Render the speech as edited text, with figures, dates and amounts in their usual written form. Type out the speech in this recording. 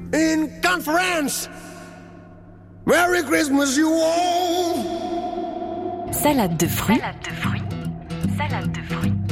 in conference. Merry Christmas, you all. Salade de fruits. Salade de fruits. Salade de fruits.